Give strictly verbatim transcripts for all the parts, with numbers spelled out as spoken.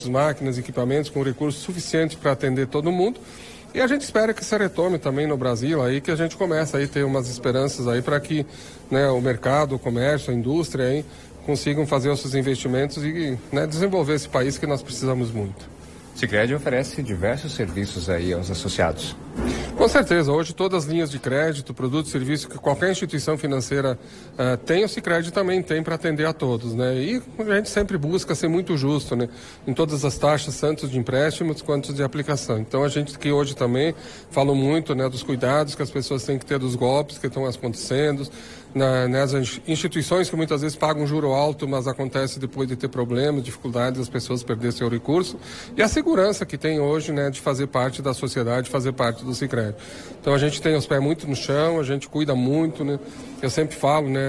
máquinas, equipamentos com recursos suficientes para atender todo mundo. E a gente espera que se retome também no Brasil, aí que a gente comece a ter umas esperanças aí para que, né, o mercado, o comércio, a indústria aí, consigam fazer os seus investimentos e, né, desenvolver esse país que nós precisamos muito. Sicredi oferece diversos serviços aí aos associados. Com certeza, hoje todas as linhas de crédito, produtos e serviços que qualquer instituição financeira uh, tem, o Sicredi também tem para atender a todos, né? E a gente sempre busca ser muito justo, né? Em todas as taxas, tanto de empréstimos quanto de aplicação. Então a gente que hoje também fala muito, né, dos cuidados que as pessoas têm que ter dos golpes que estão acontecendo, na, nas instituições que muitas vezes pagam juro alto, mas acontece depois de ter problemas, dificuldades, as pessoas perderem seu recurso, e a segurança que tem hoje, né, de fazer parte da sociedade, fazer parte do Sicredi. Então a gente tem os pés muito no chão, a gente cuida muito, né? Eu sempre falo, né,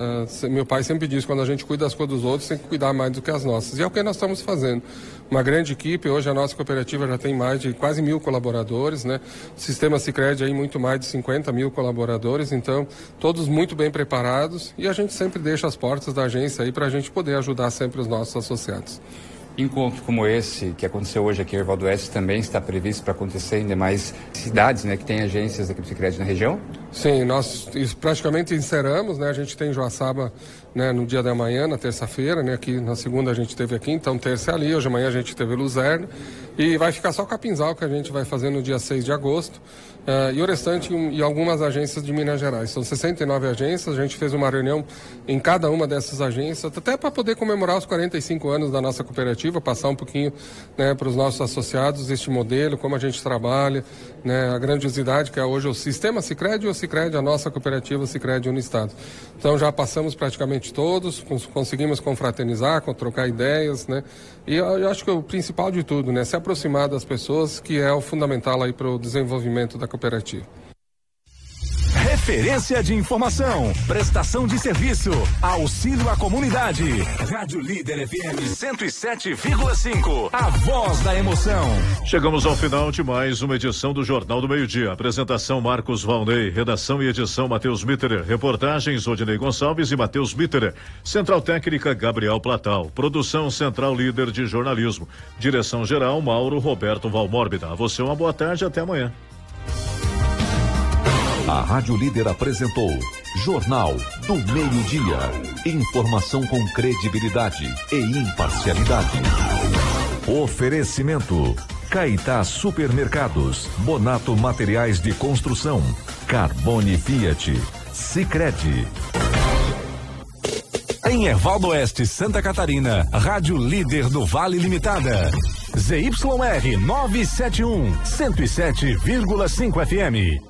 meu pai sempre diz, quando a gente cuida das coisas dos outros, tem que cuidar mais do que as nossas. E é o que nós estamos fazendo. Uma grande equipe, hoje a nossa cooperativa já tem mais de quase mil colaboradores, né? O sistema Sicredi aí muito mais de cinquenta mil colaboradores, então todos muito bem preparados, e a gente sempre deixa as portas da agência aí para a gente poder ajudar sempre os nossos associados. Encontro como esse que aconteceu hoje aqui em Ervaldo Oeste também está previsto para acontecer em demais cidades, né, que tem agências aqui do Sicredi na região? Sim, nós praticamente encerramos, né? A gente tem Joaçaba, né, no dia da manhã, na terça-feira, né? Aqui na segunda a gente teve aqui, então terça é ali, hoje amanhã a gente teve Luzerna, e vai ficar só Capinzal que a gente vai fazer no dia seis de agosto. Uh, e o restante em, em algumas agências de Minas Gerais. São sessenta e nove agências, a gente fez uma reunião em cada uma dessas agências, até para poder comemorar os quarenta e cinco anos da nossa cooperativa, passar um pouquinho, né, para os nossos associados este modelo, como a gente trabalha, né, a grandiosidade que é hoje o sistema Sicredi e o Sicredi, a nossa cooperativa Sicredi Unistado. Então já passamos praticamente todos, cons conseguimos confraternizar, trocar ideias, né, e eu, eu acho que o principal de tudo, né, se aproximar das pessoas, que é o fundamental aí para o desenvolvimento da cooperativa. Referência de informação, prestação de serviço, auxílio à comunidade. Rádio Líder F M cento e sete vírgula cinco, a voz da emoção. Chegamos ao final de mais uma edição do Jornal do Meio-Dia. Apresentação Marcos Valnei, redação e edição Matheus Mitterer, reportagens Odinei Gonçalves e Matheus Mitterer, central técnica Gabriel Platal, produção Central Líder de Jornalismo, direção geral Mauro Roberto Valmórbida. A você uma boa tarde, até amanhã. A Rádio Líder apresentou Jornal do Meio-Dia. Informação com credibilidade e imparcialidade. Oferecimento: Caetá Supermercados, Bonato Materiais de Construção, Carbone Fiat, Sicredi. Em Ervaldo Oeste, Santa Catarina, Rádio Líder do Vale Limitada. Z Y R novecentos e setenta e um, cento e sete vírgula cinco F M.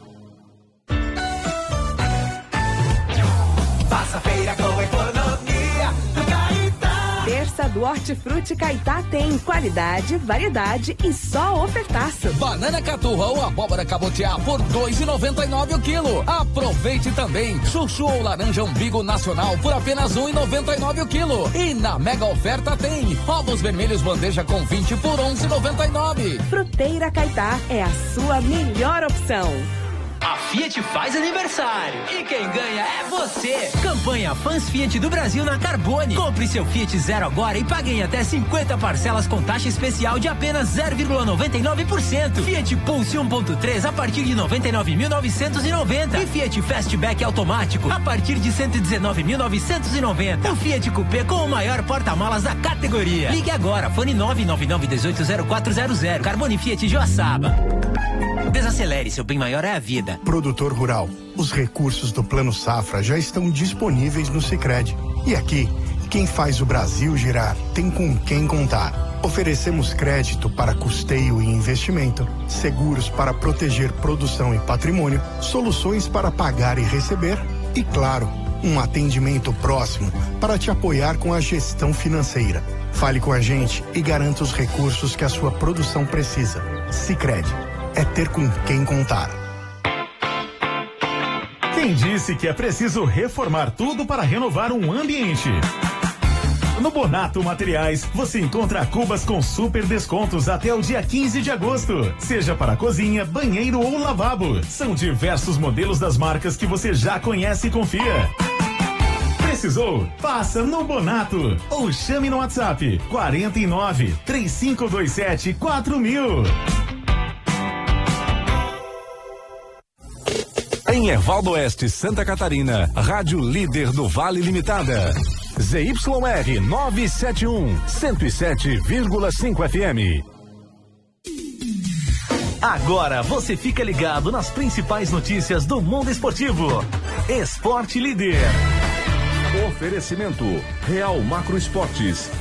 Faça feira com a economia do Caetá. Terça do Hortifruti Caetá tem qualidade, variedade e só ofertaço. Banana caturra ou abóbora cabotiá por dois reais e noventa e nove centavos o quilo. Aproveite também chuchu ou laranja umbigo nacional por apenas um real e noventa e nove centavos o quilo. E na mega oferta tem ovos vermelhos bandeja com vinte por onze reais e noventa e nove centavos. Fruteira Caetá é a sua melhor opção. A Fiat faz aniversário e quem ganha é você. Campanha Fãs Fiat do Brasil na Carbone. Compre seu Fiat Zero agora e pague em até cinquenta parcelas com taxa especial de apenas zero vírgula noventa e nove por cento. Fiat Pulse um ponto três a partir de noventa e nove mil novecentos e noventa e Fiat Fastback automático a partir de cento e dezenove mil novecentos e noventa. O Fiat Coupé com o maior porta-malas da categoria. Ligue agora, fone nove nove nove um oito zero quatro zero zero. Carbone Fiat Joaçaba. Desacelere, seu bem maior é a vida. Produtor rural, os recursos do Plano Safra já estão disponíveis no Sicredi. E aqui, quem faz o Brasil girar tem com quem contar. Oferecemos crédito para custeio e investimento, seguros para proteger produção e patrimônio, soluções para pagar e receber e, claro, um atendimento próximo para te apoiar com a gestão financeira. Fale com a gente e garanta os recursos que a sua produção precisa. Sicredi. É ter com quem contar. Quem disse que é preciso reformar tudo para renovar um ambiente? No Bonato Materiais, você encontra cubas com super descontos até o dia quinze de agosto. Seja para cozinha, banheiro ou lavabo. São diversos modelos das marcas que você já conhece e confia. Precisou? Passa no Bonato ou chame no WhatsApp quarenta e nove, três cinco dois sete, quatro mil. Em Ervaldo Oeste, Santa Catarina, Rádio Líder do Vale Limitada. Z Y R novecentos e setenta e um, cento e sete vírgula cinco F M. Agora você fica ligado nas principais notícias do mundo esportivo. Esporte Líder. Oferecimento Real Macro Esportes.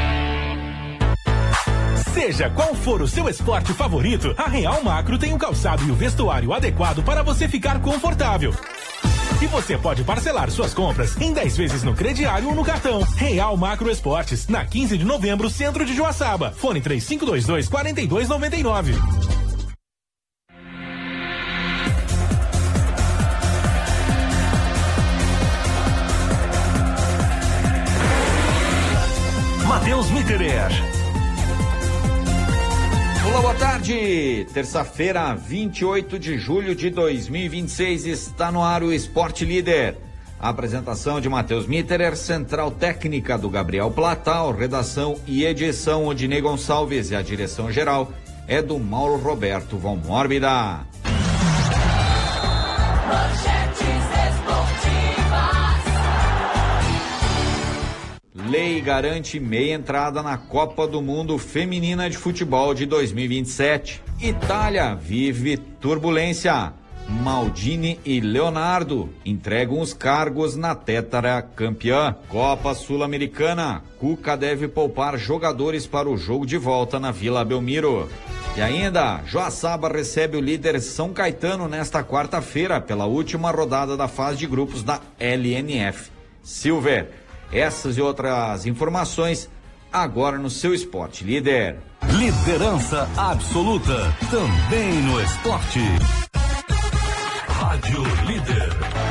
Seja qual for o seu esporte favorito, a Real Macro tem o calçado e o vestuário adequado para você ficar confortável. E você pode parcelar suas compras em dez vezes no crediário ou no cartão. Real Macro Esportes, na quinze de novembro, centro de Joaçaba. Fone três cinco dois dois, quatro dois nove nove. Matheus Mitterer. Olá, boa tarde. Terça-feira, vinte e oito de julho de dois mil e vinte e seis, está no ar o Esporte Líder. A apresentação de Matheus Mitterer, central técnica do Gabriel Platal, redação e edição Odinei Gonçalves, e a direção geral é do Mauro Roberto Von Mórbida. Lei garante meia entrada na Copa do Mundo Feminina de Futebol de dois mil e vinte e sete. Itália vive turbulência. Maldini e Leonardo entregam os cargos na tétara campeã. Copa Sul-Americana. Cuca deve poupar jogadores para o jogo de volta na Vila Belmiro. E ainda, Joaçaba recebe o líder São Caetano nesta quarta-feira pela última rodada da fase de grupos da L N F Silver. Essas e outras informações agora no seu Esporte Líder. Liderança absoluta também no esporte. Rádio Líder.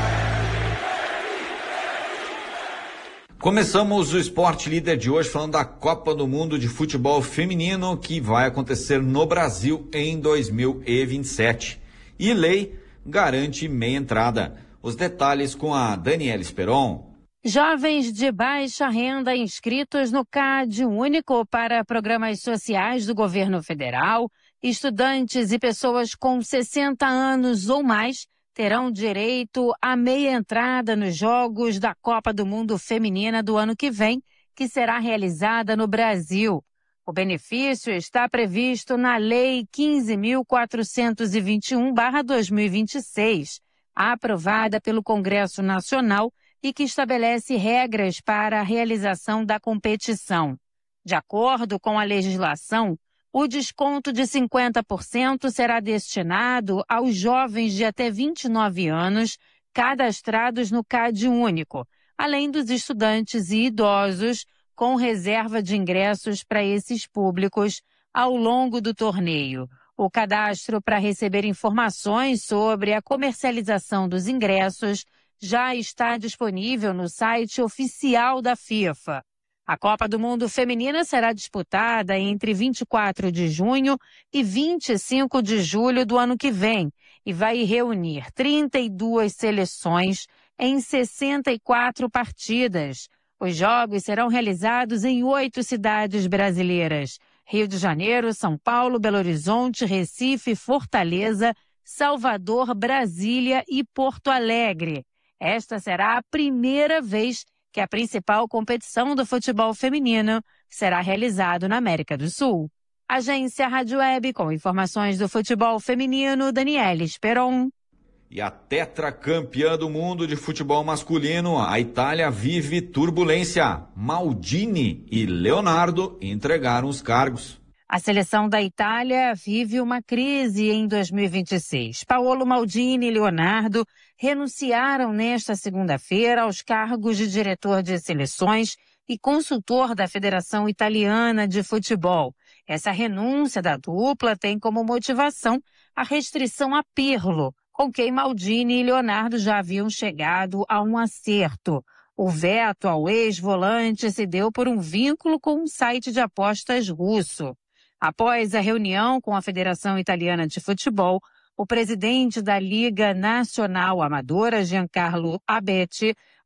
Começamos o Esporte Líder de hoje falando da Copa do Mundo de Futebol Feminino, que vai acontecer no Brasil em dois mil e vinte e sete. E lei garante meia entrada. Os detalhes com a Daniela Esperon. Jovens de baixa renda inscritos no C A D único para programas sociais do governo federal, estudantes e pessoas com sessenta anos ou mais terão direito a meia entrada nos Jogos da Copa do Mundo Feminina do ano que vem, que será realizada no Brasil. O benefício está previsto na Lei quinze mil quatrocentos e vinte e um barra dois mil e vinte e seis, aprovada pelo Congresso Nacional, e que estabelece regras para a realização da competição. De acordo com a legislação, o desconto de cinquenta por cento será destinado aos jovens de até vinte e nove anos cadastrados no C A D único, além dos estudantes e idosos com reserva de ingressos para esses públicos ao longo do torneio. O cadastro para receber informações sobre a comercialização dos ingressos já está disponível no site oficial da FIFA. A Copa do Mundo Feminina será disputada entre vinte e quatro de junho e vinte e cinco de julho do ano que vem e vai reunir trinta e duas seleções em sessenta e quatro partidas. Os jogos serão realizados em oito cidades brasileiras: Rio de Janeiro, São Paulo, Belo Horizonte, Recife, Fortaleza, Salvador, Brasília e Porto Alegre. Esta será a primeira vez que a principal competição do futebol feminino será realizada na América do Sul. Agência Rádio Web, com informações do futebol feminino, Daniela Esperon. E a tetracampeã do mundo de futebol masculino, a Itália vive turbulência. Maldini e Leonardo entregaram os cargos. A seleção da Itália vive uma crise em dois mil e vinte e seis. Paolo Maldini e Leonardo renunciaram nesta segunda-feira aos cargos de diretor de seleções e consultor da Federação Italiana de Futebol. Essa renúncia da dupla tem como motivação a restrição a Pirlo, com quem Maldini e Leonardo já haviam chegado a um acerto. O veto ao ex-volante se deu por um vínculo com um site de apostas russo. Após a reunião com a Federação Italiana de Futebol, o presidente da Liga Nacional Amadora, Giancarlo Abete,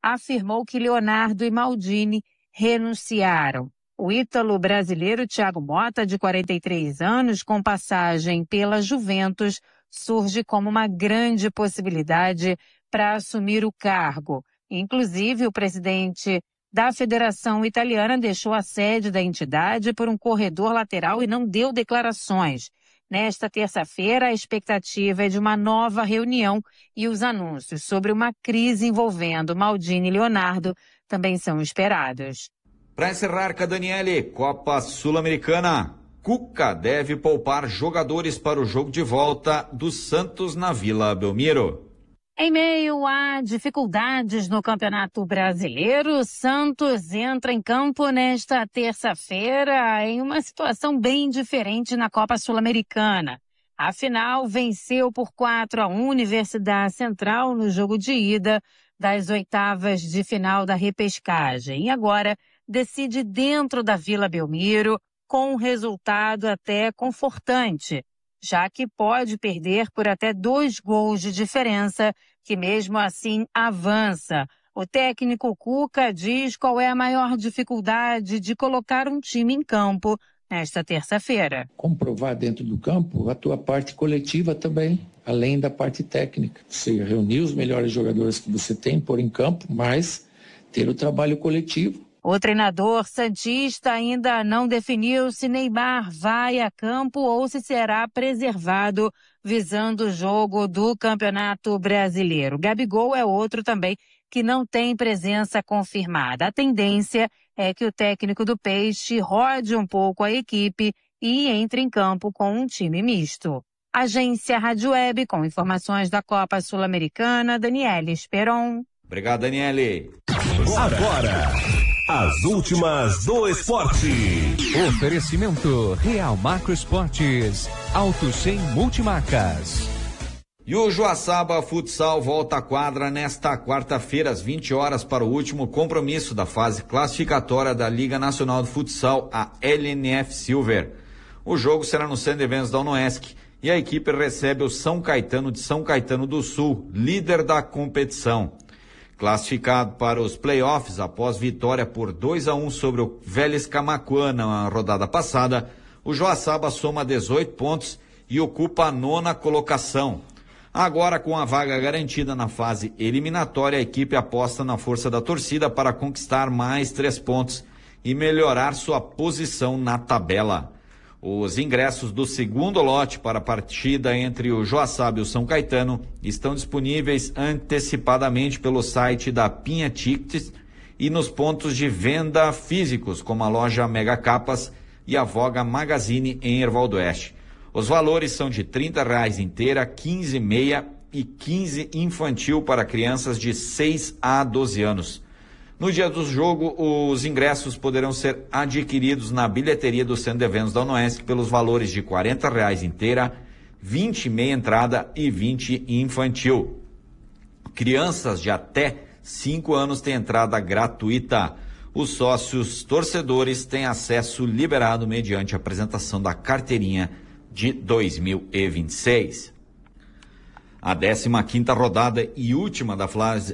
afirmou que Leonardo e Maldini renunciaram. O ítalo-brasileiro Thiago Motta, de quarenta e três anos, com passagem pela Juventus, surge como uma grande possibilidade para assumir o cargo. Inclusive, o presidente da Federação Italiana deixou a sede da entidade por um corredor lateral e não deu declarações. Nesta terça-feira, a expectativa é de uma nova reunião e os anúncios sobre uma crise envolvendo Maldini e Leonardo também são esperados. Para encerrar, Cadaniele, Copa Sul-Americana. Cuca deve poupar jogadores para o jogo de volta do Santos na Vila Belmiro. Em meio a dificuldades no Campeonato Brasileiro, o Santos entra em campo nesta terça-feira em uma situação bem diferente na Copa Sul-Americana. Afinal, venceu por quatro a um Universidade Central no jogo de ida das oitavas de final da repescagem. E agora decide dentro da Vila Belmiro com um resultado até confortante, já que pode perder por até dois gols de diferença, que mesmo assim avança. O técnico Cuca diz qual é a maior dificuldade de colocar um time em campo nesta terça-feira. Comprovar dentro do campo a tua parte coletiva também, além da parte técnica. Você reunir os melhores jogadores que você tem, pôr em campo, mas ter o trabalho coletivo. O treinador santista ainda não definiu se Neymar vai a campo ou se será preservado visando o jogo do Campeonato Brasileiro. Gabigol é outro também que não tem presença confirmada. A tendência é que o técnico do Peixe rode um pouco a equipe e entre em campo com um time misto. Agência Rádio Web, com informações da Copa Sul-Americana, Daniele Esperon. Obrigado, Daniele. Agora, as últimas do esporte. Oferecimento Real Macro Esportes, Auto Sem Multimarcas. E o Joaçaba Futsal volta à quadra nesta quarta-feira, às vinte horas, para o último compromisso da fase classificatória da Liga Nacional de Futsal, a L N F Silver. O jogo será no Centro de Eventos da UNOESC e a equipe recebe o São Caetano de São Caetano do Sul, líder da competição. Classificado para os playoffs após vitória por dois a um sobre o Vélez Camaquã na rodada passada, o Joaçaba soma dezoito pontos e ocupa a nona colocação. Agora, com a vaga garantida na fase eliminatória, a equipe aposta na força da torcida para conquistar mais três pontos e melhorar sua posição na tabela. Os ingressos do segundo lote para a partida entre o Joaçaba e o São Caetano estão disponíveis antecipadamente pelo site da Pinha Tickets e nos pontos de venda físicos, como a loja Mega Capas e a Voga Magazine em Erval do Oeste. Os valores são de trinta reais inteira, quinze meia e quinze infantil para crianças de seis a doze anos. No dia do jogo, os ingressos poderão ser adquiridos na bilheteria do Centro de Eventos da UNOESC pelos valores de quarenta reais inteira, vinte meia entrada e vinte infantil. Crianças de até cinco anos têm entrada gratuita. Os sócios torcedores têm acesso liberado mediante a apresentação da carteirinha de dois mil e vinte e seis. A décima quinta rodada e última da fase...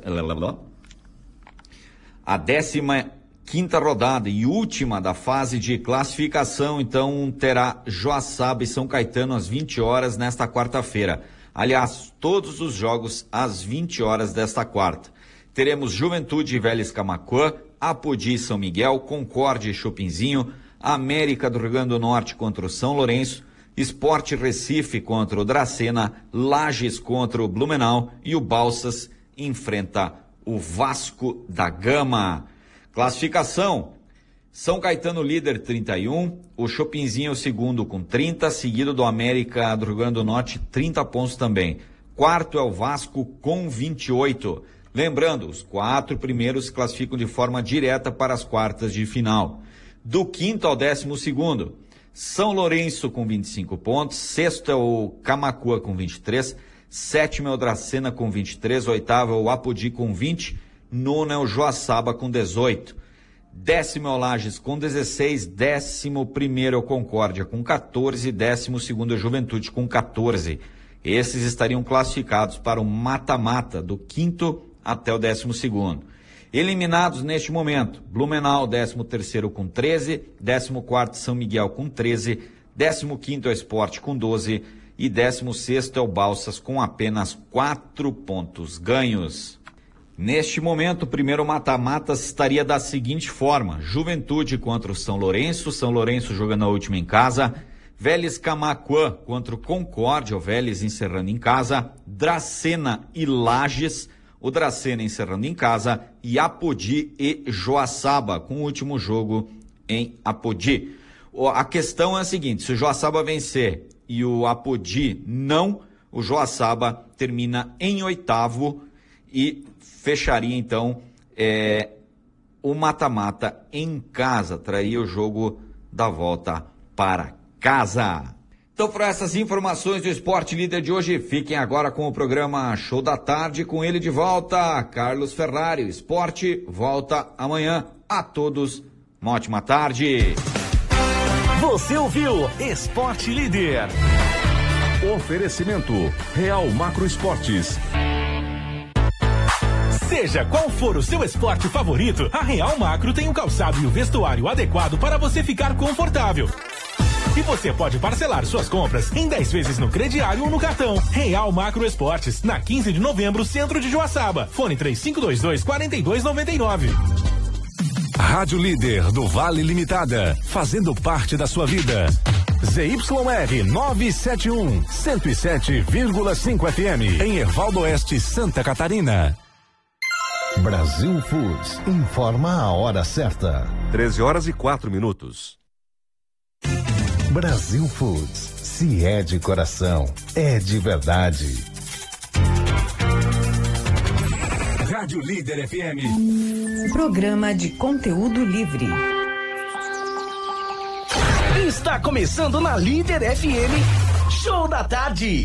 A décima quinta rodada e última da fase de classificação, então, terá Joaçaba e São Caetano às vinte horas nesta quarta-feira. Aliás, todos os jogos às vinte horas desta quarta. Teremos Juventude e Vélez Camaquã, Apodi e São Miguel, Concórdia e Chopinzinho, América do Rio Grande do Norte contra o São Lourenço, Sport Recife contra o Dracena, Lages contra o Blumenau e o Balsas enfrenta o Vasco da Gama. Classificação: São Caetano líder trinta e um, o Chopinzinho o segundo com trinta, seguido do América do Rio Grande do Norte, trinta pontos também. Quarto é o Vasco com vinte e oito. Lembrando, os quatro primeiros se classificam de forma direta para as quartas de final. Do quinto ao décimo segundo, São Lourenço com vinte e cinco pontos, sexto é o Camaquã com vinte e três, sétimo é o Dracena com vinte e três, oitavo é o Apodi com vinte, nono é o Joaçaba com dezoito, décimo é o Lages com dezesseis, décimo primeiro é o Concórdia com quatorze, décimo segundo é o Juventude com quatorze. Esses estariam classificados para o mata-mata do quinto até o décimo segundo. Eliminados neste momento, Blumenau, décimo terceiro com treze, décimo quarto São Miguel com treze, décimo quinto é o Sport com doze e décimo sexto é o Balsas com apenas quatro pontos ganhos. Neste momento, o primeiro mata-mata estaria da seguinte forma: Juventude contra o São Lourenço, São Lourenço jogando a última em casa, Vélez Camaquã contra o Concórdia, o Vélez encerrando em casa, Dracena e Lages, o Dracena encerrando em casa, e Apodi e Joaçaba, com o último jogo em Apodi. A questão é a seguinte: se o Joaçaba vencer e o Apodi não, o Joaçaba termina em oitavo e fecharia então é, o mata-mata em casa, traria o jogo da volta para casa. Então, para essas informações do Esporte Líder de hoje, fiquem agora com o programa Show da Tarde, com ele de volta, Carlos Ferrari. O esporte volta amanhã. A todos, uma ótima tarde. Você ouviu Esporte Líder. Oferecimento Real Macro Esportes. Seja qual for o seu esporte favorito, a Real Macro tem o calçado e o vestuário adequado para você ficar confortável. E você pode parcelar suas compras em dez vezes no crediário ou no cartão. Real Macro Esportes, na quinze de novembro, centro de Joaçaba. Fone três cinco dois dois, quatro dois nove nove. Rádio Líder do Vale Limitada, fazendo parte da sua vida. Z Y R novecentos e setenta e um, cento e sete vírgula cinco F M, em Ervaldo Oeste, Santa Catarina. Brasil Foods informa a hora certa. treze horas e quatro minutos. Brasil Foods, se é de coração, é de verdade. Rádio Líder F M. Programa de conteúdo livre. Está começando na Líder F M, Show da Tarde.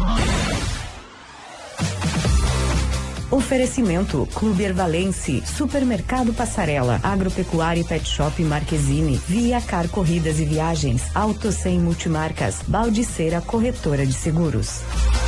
Oferecimento Clube Ervalense, Supermercado Passarela, Agropecuária e Pet Shop Marquezine, Via Car Corridas e Viagens, Auto Sem Multimarcas, Baldiceira Corretora de Seguros.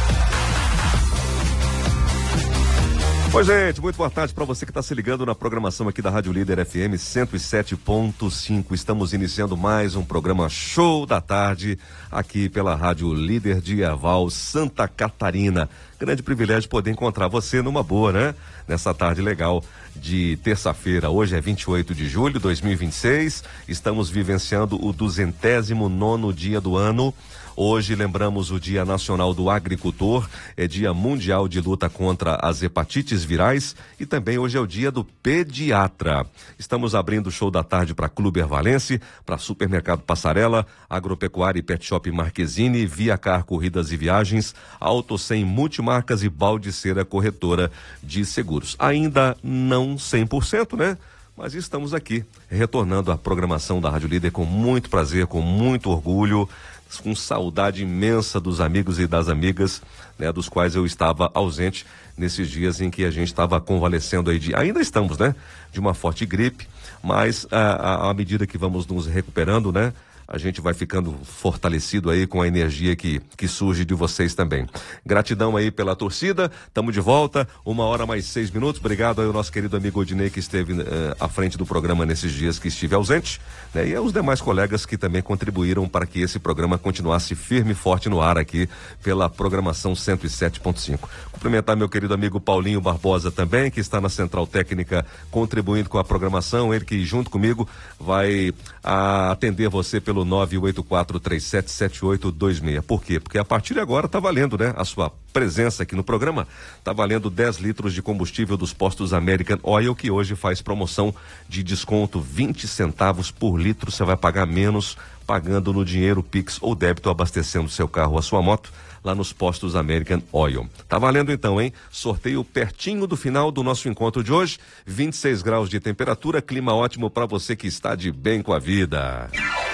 Oi, gente, muito boa tarde para você que está se ligando na programação aqui da Rádio Líder F M cento e sete ponto cinco. Estamos iniciando mais um programa Show da Tarde aqui pela Rádio Líder de Erval, Santa Catarina. Grande privilégio poder encontrar você numa boa, né? Nessa tarde legal de terça-feira. Hoje é vinte e oito de julho de dois mil e vinte e seis. Estamos vivenciando o duzentésimo nono dia do ano. Hoje lembramos o Dia Nacional do Agricultor, é Dia Mundial de Luta contra as Hepatites Virais e também hoje é o Dia do Pediatra. Estamos abrindo o Show da Tarde para Clube Ervalense, para Supermercado Passarela, Agropecuária e Pet Shop Marquezine, Via Car Corridas e Viagens, Auto Sem Multimarcas e Baldiceira Corretora de Seguros. Ainda não cem por cento, né? Mas estamos aqui, retornando à programação da Rádio Líder com muito prazer, com muito orgulho, com saudade imensa dos amigos e das amigas, né, dos quais eu estava ausente nesses dias em que a gente estava convalescendo aí de, ainda estamos, né, de uma forte gripe, mas à, à medida que vamos nos recuperando, né, a gente vai ficando fortalecido aí com a energia que, que surge de vocês também. Gratidão aí pela torcida, estamos de volta, uma hora mais seis minutos. Obrigado aí ao nosso querido amigo Odinei que esteve uh, à frente do programa nesses dias que estive ausente, né? E aos demais colegas que também contribuíram para que esse programa continuasse firme e forte no ar aqui pela programação cento e sete ponto cinco. Cumprimentar meu querido amigo Paulinho Barbosa também, que está na Central Técnica contribuindo com a programação, ele que junto comigo vai a, atender você pelo nove oito quatro três sete sete oito dois seis. Por quê? Porque a partir de agora tá valendo, né? A sua presença aqui no programa. Tá valendo dez litros de combustível dos postos American Oil, que hoje faz promoção de desconto vinte centavos por litro. Você vai pagar menos pagando no dinheiro Pix ou débito, abastecendo seu carro ou a sua moto lá nos postos American Oil. Tá valendo então, hein? Sorteio pertinho do final do nosso encontro de hoje. vinte e seis graus de temperatura, clima ótimo para você que está de bem com a vida.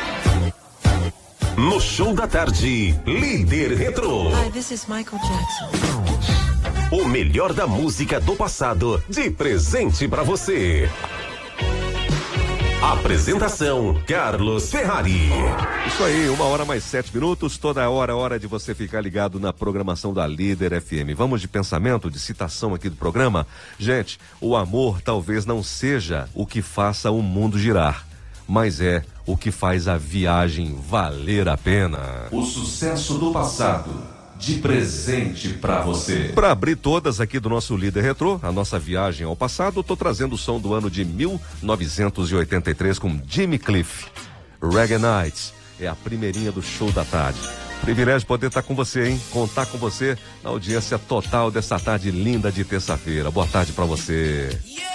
No Show da Tarde, Líder Retro. Hi, this is Michael Jackson. O melhor da música do passado, de presente pra você. Apresentação Carlos Ferrari. Isso aí, uma hora mais sete minutos, toda hora é hora de você ficar ligado na programação da Líder F M. Vamos de pensamento, de citação aqui do programa? Gente, o amor talvez não seja o que faça o mundo girar, mas é o que faz a viagem valer a pena. O sucesso do passado, de presente pra você. Para abrir todas aqui do nosso Líder Retrô, a nossa viagem ao passado, tô trazendo o som do ano de mil novecentos e oitenta e três com Jimmy Cliff. Reggae Nights é a primeirinha do show da tarde. Privilégio poder estar com você, hein? Contar com você na audiência total dessa tarde linda de terça-feira. Boa tarde para você.